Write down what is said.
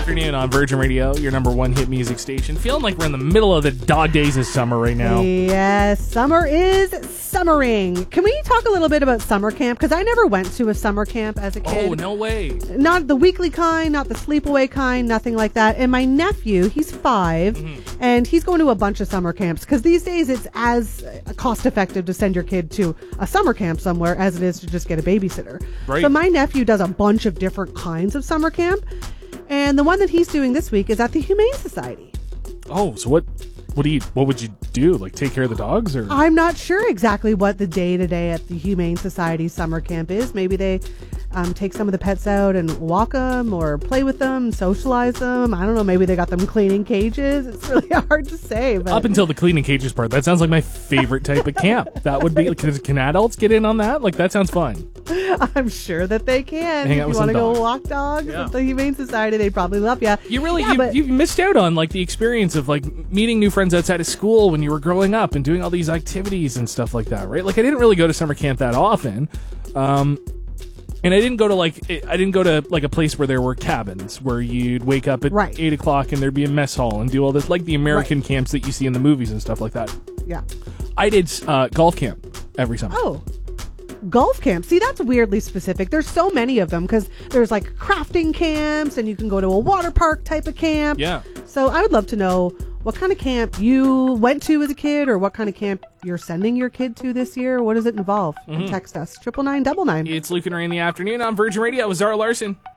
afternoon on Virgin Radio, your number one hit music station. Feeling like we're in the middle of the dog days of summer right now. Yes, summer is summering. Can we talk a little bit about summer camp? Because I never went to a summer camp as a kid. Oh, no way. Not the weekly kind, not the sleepaway kind, nothing like that. And my nephew, he's 5, and he's going to a bunch of summer camps. Because these days it's as cost effective to send your kid to a summer camp somewhere as it is to just get a babysitter. Right. So my nephew does a bunch of different kinds of summer camp. And the one that he's doing this week is at the Humane Society. Oh, so what would you do? Like take care of the dogs, or? I'm not sure exactly what the day-to-day at the Humane Society summer camp is. Maybe they take some of the pets out and walk them or play with them, socialize them. I don't know. Maybe they got them cleaning cages. It's really hard to say. But Up until the cleaning cages part, that sounds like my favorite type of camp. That would be, can adults get in on that? Like, that sounds fun. I'm sure that they can. Hang If out you with want to some go dogs. walk dogs Yeah. at the Humane Society, they'd probably love you. You really, Yeah, you missed out on like the experience of like meeting new friends outside of school when you were growing up and doing all these activities and stuff like that, right? Like I didn't really go to summer camp that often. And I didn't go to like a place where there were cabins where you'd wake up at Right. 8 o'clock and there'd be a mess hall and do all this, like the American Right. camps that you see in the movies and stuff like that. Yeah. I did golf camp every summer. Oh. Golf camp. See, that's weirdly specific. There's so many of them because there's like crafting camps and you can go to a water park type of camp. Yeah. So I would love to know what kind of camp you went to as a kid or what kind of camp you're sending your kid to this year. What does it involve? Text us 99999. It's Luke and Ray in the afternoon on Virgin Radio with Zara Larson.